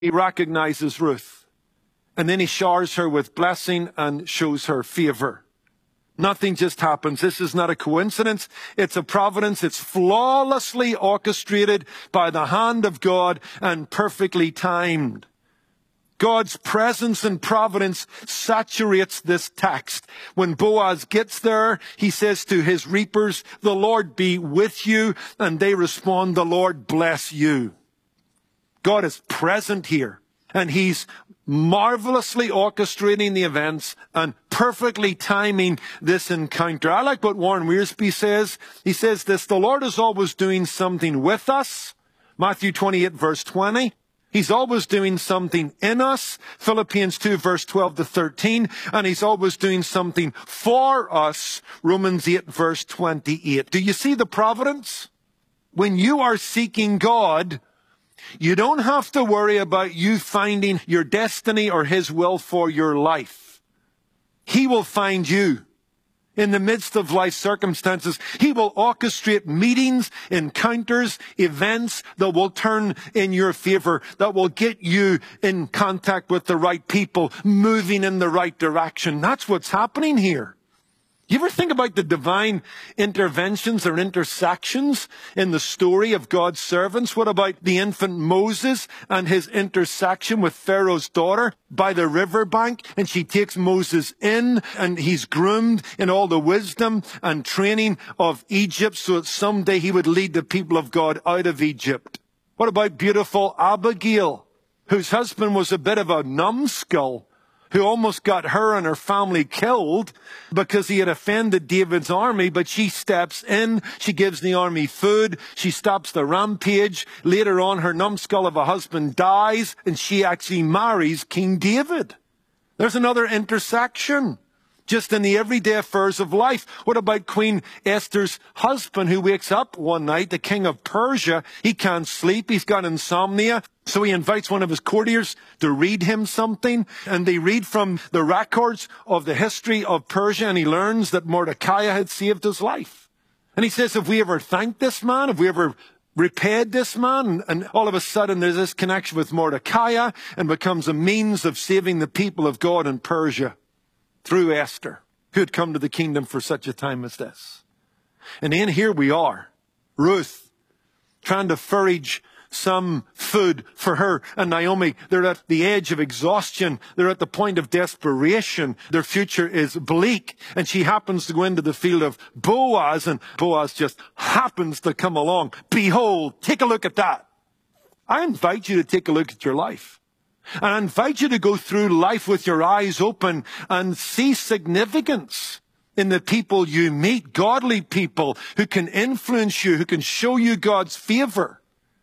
He recognizes Ruth. And then he showers her with blessing and shows her favor. Nothing just happens. This is not a coincidence. It's a providence. It's flawlessly orchestrated by the hand of God and perfectly timed. God's presence and providence saturates this text. When Boaz gets there, he says to his reapers, "The Lord be with you." And they respond, "The Lord bless you." God is present here. And he's marvelously orchestrating the events and perfectly timing this encounter. I like what Warren Wiersbe says. He says this: the Lord is always doing something with us. Matthew 28, verse 20. He's always doing something in us. Philippians 2, verse 12 to 13. And he's always doing something for us. Romans 8, verse 28. Do you see the providence? When you are seeking God, you don't have to worry about you finding your destiny or his will for your life. He will find you. In the midst of life circumstances, he will orchestrate meetings, encounters, events that will turn in your favor, that will get you in contact with the right people, moving in the right direction. That's what's happening here. You ever think about the divine interventions or intersections in the story of God's servants? What about the infant Moses and his intersection with Pharaoh's daughter by the riverbank? And she takes Moses in, and he's groomed in all the wisdom and training of Egypt so that someday he would lead the people of God out of Egypt. What about beautiful Abigail, whose husband was a bit of a numbskull, who almost got her and her family killed because he had offended David's army, but she steps in, she gives the army food, she stops the rampage. Later on, her numbskull of a husband dies, and she actually marries King David. There's another intersection, just in the everyday affairs of life. What about Queen Esther's husband, who wakes up one night, the king of Persia? He can't sleep, he's got insomnia. So he invites one of his courtiers to read him something, and they read from the records of the history of Persia, and he learns that Mordecai had saved his life. And he says, have we ever thanked this man? Have we ever repaid this man? And all of a sudden there's this connection with Mordecai, and becomes a means of saving the people of God in Persia through Esther, who had come to the kingdom for such a time as this. And then here we are, Ruth, trying to forage some food for her and Naomi. They're at the edge of exhaustion. They're at the point of desperation. Their future is bleak. And she happens to go into the field of Boaz, and Boaz just happens to come along. Behold, take a look at that. I invite you to take a look at your life. And I invite you to go through life with your eyes open and see significance in the people you meet, godly people who can influence you, who can show you God's favor,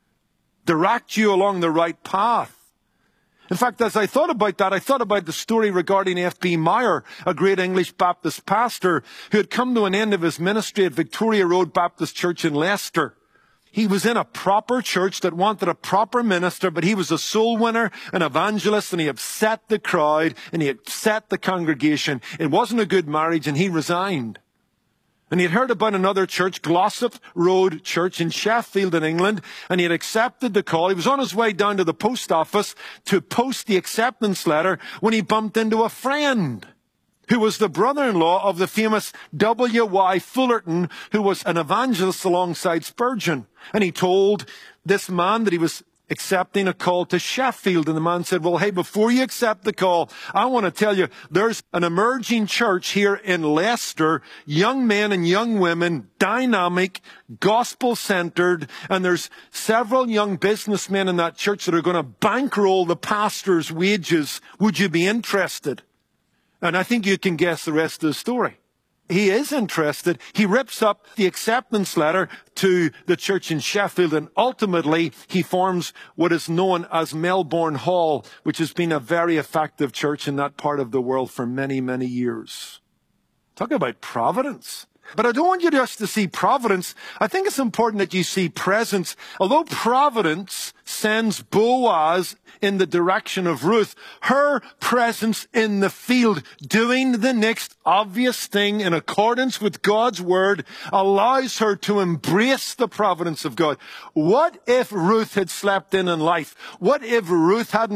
direct you along the right path. In fact, as I thought about that, I thought about the story regarding F.B. Meyer, a great English Baptist pastor who had come to an end of his ministry at Victoria Road Baptist Church in Leicester. He was in a proper church that wanted a proper minister, but he was a soul winner, an evangelist, and he upset the crowd, and he upset the congregation. It wasn't a good marriage, and he resigned. And he had heard about another church, Glossop Road Church in Sheffield in England, and he had accepted the call. He was on his way down to the post office to post the acceptance letter when he bumped into a friend who was the brother-in-law of the famous W.Y. Fullerton, who was an evangelist alongside Spurgeon. And he told this man that he was accepting a call to Sheffield. And the man said, well, hey, before you accept the call, I want to tell you, there's an emerging church here in Leicester, young men and young women, dynamic, gospel-centered, and there's several young businessmen in that church that are going to bankroll the pastor's wages. Would you be interested? And I think you can guess the rest of the story. He is interested. He rips up the acceptance letter to the church in Sheffield, and ultimately he forms what is known as Melbourne Hall, which has been a very effective church in that part of the world for many, many years. Talk about providence. But I don't want you just to see providence. I think it's important that you see presence. Although providence sends Boaz in the direction of Ruth, her presence in the field, doing the next obvious thing in accordance with God's word, allows her to embrace the providence of God. What if Ruth had slept in life? What if Ruth hadn't